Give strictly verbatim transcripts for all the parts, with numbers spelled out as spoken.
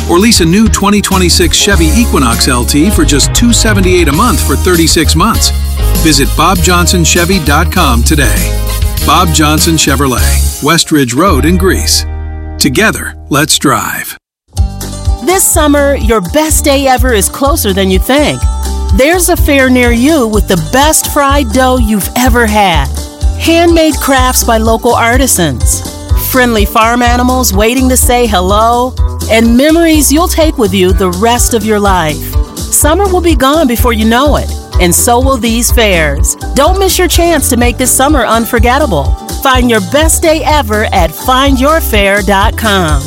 Or lease a new twenty twenty-six Chevy Equinox L T for just two hundred seventy-eight dollars a month for thirty-six months. Visit bob johnson chevy dot com today. Bob Johnson Chevrolet, West Ridge Road in Greece. Together, let's drive. This summer, your best day ever is closer than you think. There's a fair near you with the best fried dough you've ever had. Handmade crafts by local artisans. Friendly farm animals waiting to say hello. And memories you'll take with you the rest of your life. Summer will be gone before you know it. And so will these fairs. Don't miss your chance to make this summer unforgettable. Find your best day ever at find your fair dot com.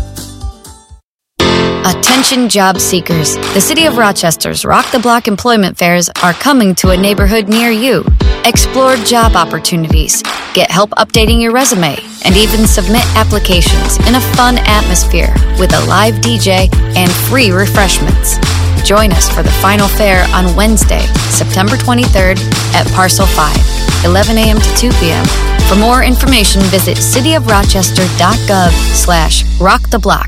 Attention job seekers. The City of Rochester's Rock the Block employment fairs are coming to a neighborhood near you. Explore job opportunities, get help updating your resume, and even submit applications in a fun atmosphere with a live D J and free refreshments. Join us for the final fair on Wednesday, September twenty-third at Parcel five, eleven a.m. to two p.m. For more information, visit cityofrochester.gov slash rock the block.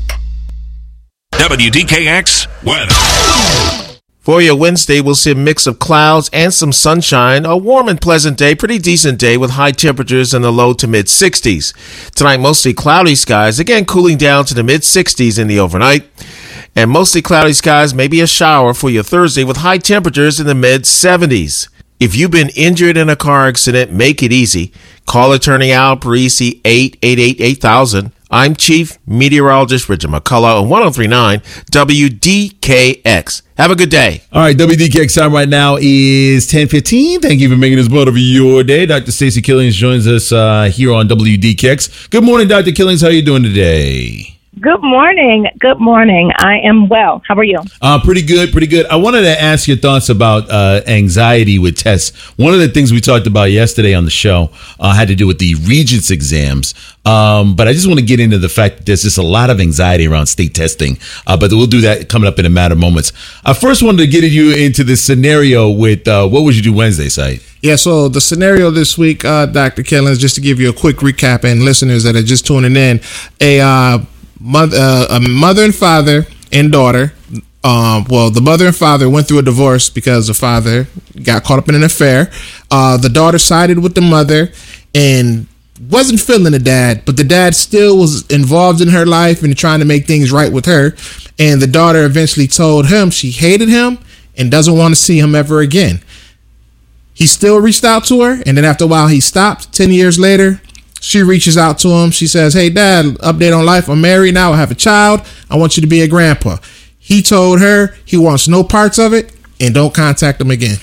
W D K X weather. For your Wednesday, we'll see a mix of clouds and some sunshine. A warm and pleasant day, pretty decent day with high temperatures in the low to mid sixties. Tonight, mostly cloudy skies, again cooling down to the mid sixties in the overnight. And mostly cloudy skies, maybe a shower for your Thursday with high temperatures in the mid seventies. If you've been injured in a car accident, make it easy. Call Attorney Al Parisi, eight eight eight, eight thousand. I'm Chief Meteorologist Richard McCullough on ten thirty-nine W D K X. Have a good day. All right, W D K X time right now is ten fifteen. Thank you for making this part of your day. Doctor Stacey Killings joins us uh, here on W D K X. Good morning, Doctor Killings. How are you doing today? Good morning. Good morning. I am well. How are you? Uh, pretty good, pretty good. I wanted to ask your thoughts about uh, anxiety with tests. One of the things we talked about yesterday on the show uh, had to do with the Regents exams. Um, but I just want to get into the fact that there's just a lot of anxiety around state testing. Uh, but we'll do that coming up in a matter of moments. I first wanted to get you into this scenario with uh, what would you do Wednesday, site? Yeah, so the scenario this week, uh, Doctor Killings, just to give you a quick recap and listeners that are just tuning in, a uh, mother, uh, a mother and father and daughter. Um, well, the mother and father went through a divorce because the father got caught up in an affair. Uh, the daughter sided with the mother and wasn't feeling the dad, but the dad still was involved in her life and trying to make things right with her. And the daughter eventually told him she hated him and doesn't want to see him ever again. He still reached out to her, and then after a while he stopped. Ten years later, she reaches out to him. She says, "Hey, Dad, update on life. I'm married now. I have a child. I want you to be a grandpa." He told her he wants no parts of it and don't contact him again.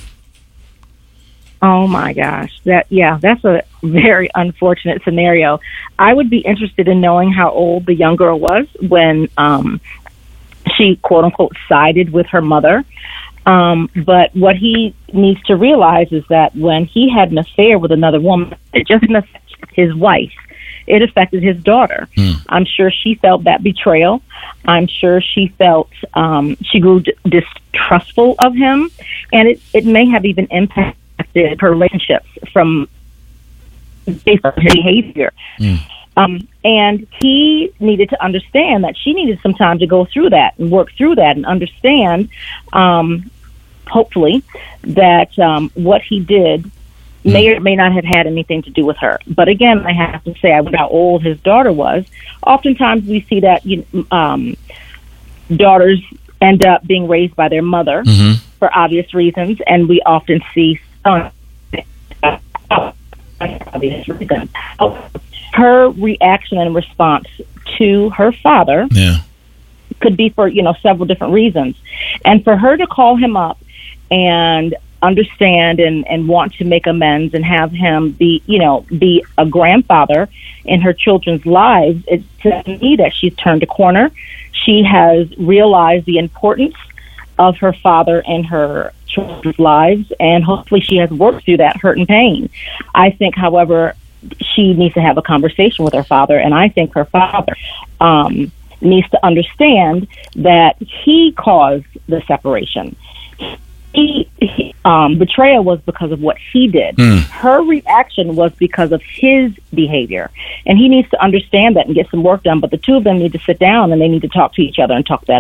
Oh, my gosh. That yeah, that's a very unfortunate scenario. I would be interested in knowing how old the young girl was when um, she, quote unquote, sided with her mother. Um, but what he needs to realize is that when he had an affair with another woman, it just didn't affect his wife. It affected his daughter. Mm. I'm sure she felt that betrayal. I'm sure she felt um, she grew d- distrustful of him, and it, it may have even impacted her relationships from based on his behavior. Mm. Um, and he needed to understand that she needed some time to go through that and work through that and understand, um, hopefully, that um, what he did may or may not have had anything to do with her. But again, I have to say, I wonder how old his daughter was. Oftentimes we see that you know, um, daughters end up being raised by their mother mm-hmm. for obvious reasons, and we often see sons for obvious reasons. Her reaction and response to her father yeah. could be for, you know, several different reasons. And for her to call him up and understand and, and want to make amends and have him be, you know, be a grandfather in her children's lives, it tells me that she's turned a corner. She has realized the importance of her father in her children's lives, and hopefully she has worked through that hurt and pain. I think, however, she needs to have a conversation with her father, and I think her father um, needs to understand that he caused the separation. He, he um, betrayal was because of what he did. Mm. Her reaction was because of his behavior, and he needs to understand that and get some work done. But the two of them need to sit down and they need to talk to each other and talk that